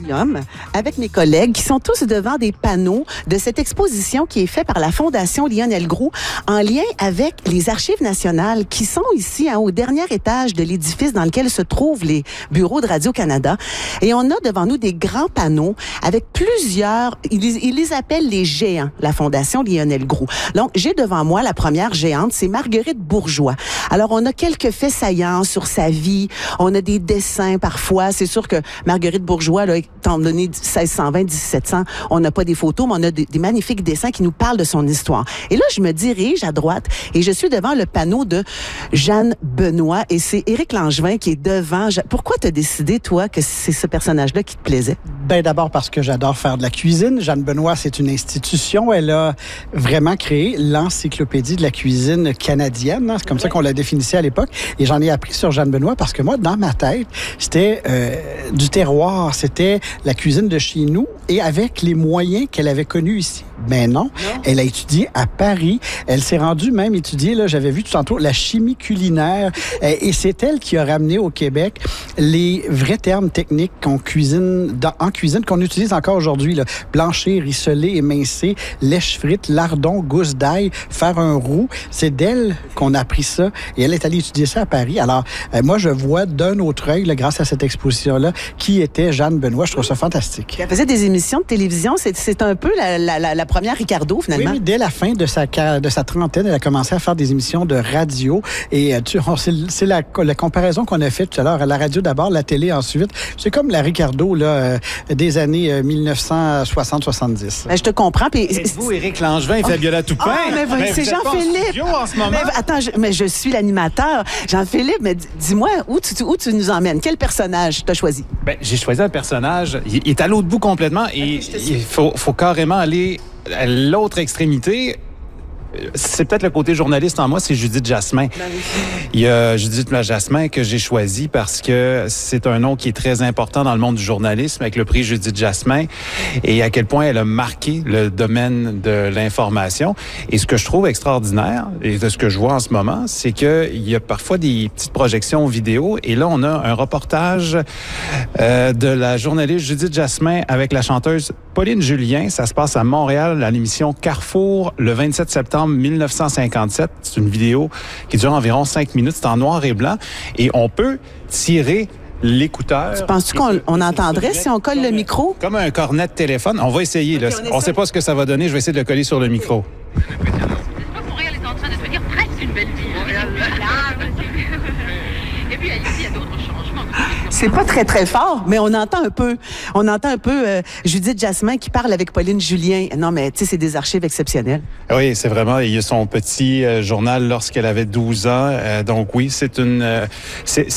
podium avec mes collègues qui sont tous devant des panneaux de cette exposition qui est faite par la Fondation Lionel Groulx en lien avec les Archives nationales qui sont ici au dernier étage de l'édifice dans lequel se trouvent les bureaux de Radio-Canada. Et on a devant nous des grands panneaux avec plusieurs, ils les appellent les géants, la Fondation Lionel Groulx. Donc, j'ai devant moi la première géante, c'est Marguerite Bourgeois. Alors, on a quelques faits saillants sur sa vie, on a des dessins parfois. C'est sûr que Marguerite Bourgeois, là, étant donné 1620-1700, on n'a pas des photos, mais on a des magnifiques dessins qui nous parlent de son histoire. Et là, je me dirige à droite et je suis devant le panneau de Jeanne Benoît et c'est Éric Langevin qui est devant. Pourquoi tu as décidé, toi, que c'est ce personnage-là qui te plaisait? Ben d'abord parce que j'adore faire de la cuisine. Jeanne Benoît, c'est une institution. Elle a vraiment créé l'encyclopédie de la cuisine canadienne. C'est comme ça qu'on la définissait à l'époque. Et j'en ai appris sur Jeanne Benoît parce que moi, dans ma tête, c'était du terroir. C'était la cuisine de chez nous et avec les moyens qu'elle avait connus ici. Ben non. Elle a étudié à Paris. Elle s'est rendue même étudier, là, j'avais vu tout tantôt, la chimie culinaire. Et c'est elle qui a ramené au Québec les vrais termes techniques qu'on cuisine, en cuisine, qu'on utilise encore aujourd'hui. Là. Blanchir, rissoler, émincer, lèche frite, lardon, gousse d'ail, faire un roux. C'est d'elle qu'on a appris ça. Et elle est allée étudier ça à Paris. Alors, moi, je vois d'un autre œil, là, grâce à cette exposition-là, qui était Jeanne Benoît. Je trouve ça fantastique. Elle faisait des émissions de télévision. C'est un peu la première Ricardo, finalement. Oui, mais dès la fin de sa trentaine, elle a commencé à faire des émissions de radio. Et c'est la comparaison qu'on a faite tout à l'heure. La radio d'abord, la télé ensuite. C'est comme la Ricardo là, des années 1960-70. Ben, je te comprends. Puis vous, Éric Langevin et Fabiola Toupin. Mais c'est Jean-Philippe. En ce moment. Mais, attends, je suis l'animateur. Jean-Philippe, mais dis-moi, où tu nous emmènes? Quel personnage t'as choisi? Ben, j'ai choisi un personnage. Il est à l'autre bout complètement et il faut carrément aller à l'autre extrémité. C'est peut-être le côté journaliste en moi, c'est Judith Jasmin. Ben oui. Il y a Judith Jasmin que j'ai choisi parce que c'est un nom qui est très important dans le monde du journalisme avec le prix Judith Jasmin et à quel point elle a marqué le domaine de l'information. Et ce que je trouve extraordinaire et de ce que je vois en ce moment, c'est qu'il y a parfois des petites projections vidéo et là, on a un reportage de la journaliste Judith Jasmin avec la chanteuse Pauline Julien. Ça se passe à Montréal à l'émission Carrefour le 27 septembre 1957. C'est une vidéo qui dure environ 5 minutes. C'est en noir et blanc. Et on peut tirer l'écouteur. Tu penses-tu qu'on entendrait si on colle le micro? Comme un cornet de téléphone. On va essayer. Okay, on ne sait pas ce que ça va donner. Je vais essayer de le coller sur le micro. Montréal est en train de devenir presque une belle ville. Et puis ici, il y a d'autres changements. C'est pas très, très fort, mais on entend un peu Judith Jasmin qui parle avec Pauline Julien. Non, mais tu sais, c'est des archives exceptionnelles. Oui, c'est vraiment, il y a son petit journal lorsqu'elle avait 12 ans. Donc oui, c'est